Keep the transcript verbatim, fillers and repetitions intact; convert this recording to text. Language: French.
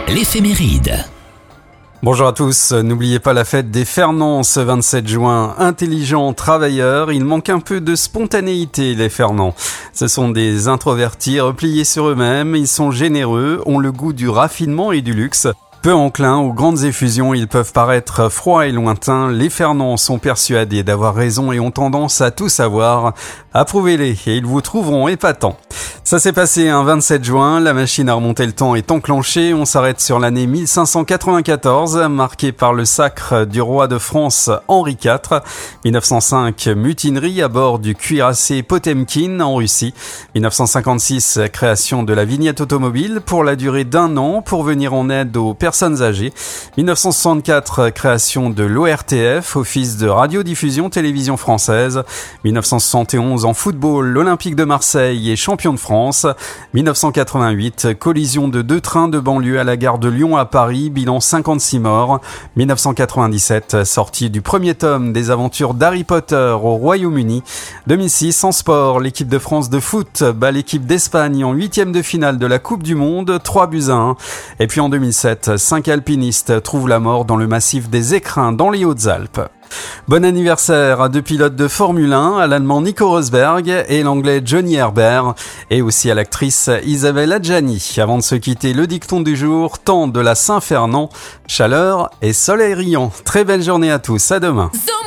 L'éphéméride. Bonjour à tous, n'oubliez pas la fête des Fernand ce vingt-sept juin. Intelligents, travailleurs, il manque un peu de spontanéité les Fernand. Ce sont des introvertis repliés sur eux-mêmes, ils sont généreux, ont le goût du raffinement et du luxe. Peu enclins aux grandes effusions, ils peuvent paraître froids et lointains. Les Fernand sont persuadés d'avoir raison et ont tendance à tout savoir. Approuvez-les et ils vous trouveront épatants. Ça s'est passé un vingt-sept juin, la machine à remonter le temps est enclenchée. On s'arrête sur l'année mille cinq cent quatre-vingt-quatorze, marquée par le sacre du roi de France Henri quatre. mille neuf cent cinq, mutinerie à bord du cuirassé Potemkin en Russie. mille neuf cent cinquante-six, création de la vignette automobile pour la durée d'un an pour venir en aide aux personnes âgées. mille neuf cent soixante-quatre, création de l'O R T F, Office de radiodiffusion télévision française. mille neuf cent soixante et onze, en football, l'Olympique de Marseille est champion de France. mille neuf cent quatre-vingt-huit, collision de deux trains de banlieue à la gare de Lyon à Paris, bilan cinquante-six morts. mille neuf cent quatre-vingt-dix-sept, sortie du premier tome des aventures d'Harry Potter au Royaume-Uni. deux mille six, en sport, l'équipe de France de foot bat l'équipe d'Espagne en huitième de finale de la Coupe du Monde, trois buts à un. Et puis en deux mille sept, cinq alpinistes trouvent la mort dans le massif des Écrins dans les Hautes-Alpes. Bon anniversaire à deux pilotes de Formule un, à l'allemand Nico Rosberg et l'anglais Johnny Herbert, et aussi à l'actrice Isabelle Adjani. Avant de se quitter, le dicton du jour, temps de la Saint-Fernand, chaleur et soleil riant. Très belle journée à tous, à demain.